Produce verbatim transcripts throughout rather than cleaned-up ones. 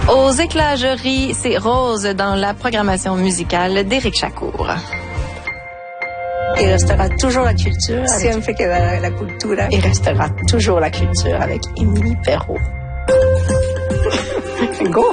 Aux éclageries, c'est Rose dans la programmation musicale d'Éric Chacour. Il restera toujours la culture. Siempre quedará la cultura. Il restera toujours la culture avec Émilie Perrault. Go!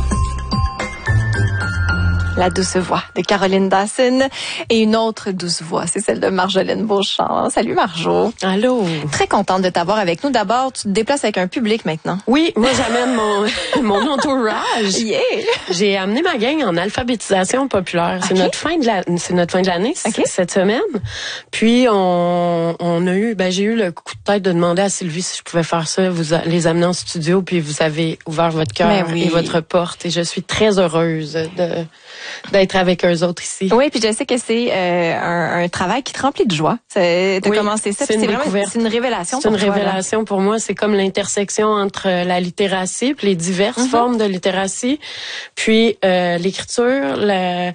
La douce voix de Caroline Dawson et une autre douce voix, c'est celle de Marjolaine Beauchamp. Salut Marjo. Allô. Très contente de t'avoir avec nous. D'abord, tu te déplaces avec un public maintenant. Oui, moi j'amène mon mon entourage. Yeah. J'ai amené ma gang en alphabétisation populaire. C'est okay. notre fin de la, c'est notre fin de l'année okay. cette semaine. Puis on on a eu, ben j'ai eu le coup de tête de demander à Sylvie si je pouvais faire ça, vous a, les amener en studio, puis vous avez ouvert votre cœur oui. et votre porte, et je suis très heureuse de d'être avec eux autres ici. Oui, puis je sais que c'est euh, un, un travail qui te remplit de joie. Tu as oui, commencé ça, c'est une, c'est vraiment, c'est une révélation C'est pour une toi, révélation là. pour moi. C'est comme l'intersection entre la littératie, puis les diverses mm-hmm. formes de littératie, puis euh, l'écriture, le,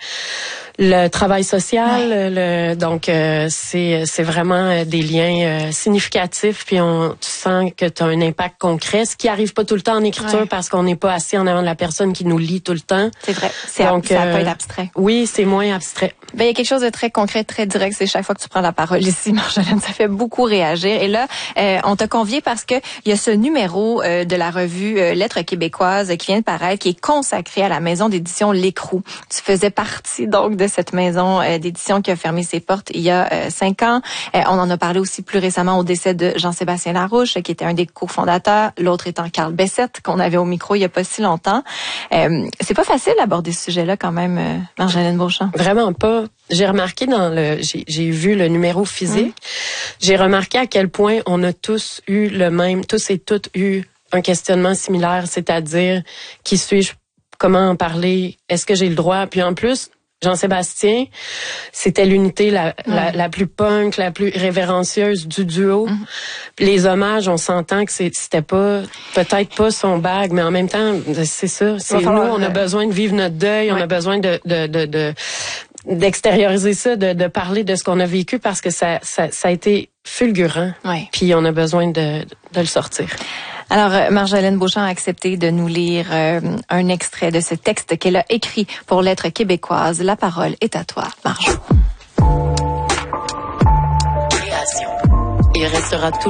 le travail social. Ouais. Le, donc, euh, c'est c'est vraiment des liens euh, significatifs, puis on, tu sens que tu as un impact concret, ce qui arrive pas tout le temps en écriture ouais. parce qu'on n'est pas assis en avant de la personne qui nous lit tout le temps. C'est vrai. C'est donc, ça euh, peut être abstrait. Oui, c'est moins abstrait. Ben, il y a quelque chose de très concret, très direct. C'est chaque fois que tu prends la parole ici, Marjolaine. Ça fait beaucoup réagir. Et là, euh, on t'a convié parce que il y a ce numéro euh, de la revue euh, Lettres québécoises qui vient de paraître, qui est consacré à la maison d'édition L'Écrou. Tu faisais partie donc de cette maison euh, d'édition qui a fermé ses portes il y a euh, cinq ans. Euh, on en a parlé aussi plus récemment au décès de Jean-Sébastien Larouche, qui était un des cofondateurs. L'autre étant Carl Bessette, qu'on avait au micro il y a pas si longtemps. Euh, c'est pas facile d'aborder ce sujet-là quand même, euh, Marjolaine Beauchamp. Vraiment pas. J'ai remarqué dans le, j'ai, j'ai vu le numéro physique. Mmh. J'ai remarqué à quel point on a tous eu le même, tous et toutes eu un questionnement similaire, c'est-à-dire qui suis-je, comment en parler, est-ce que j'ai le droit, puis en plus. Jean-Sébastien, c'était l'unité la, mmh. la, la plus punk, la plus révérencieuse du duo. Mmh. Les hommages, on s'entend que c'était pas, peut-être pas son bag, mais en même temps, c'est ça. C'est nous, on a besoin de vivre notre deuil, ouais. on a besoin de, de, de, de d'extérioriser ça, de, de parler de ce qu'on a vécu parce que ça, ça, ça a été fulgurant. Ouais. Puis on a besoin de, de le sortir. Alors, Marjolaine Beauchamp a accepté de nous lire euh, un extrait de ce texte qu'elle a écrit pour Lettres québécoises. La parole est à toi, Marjo. Création. Il restera toujours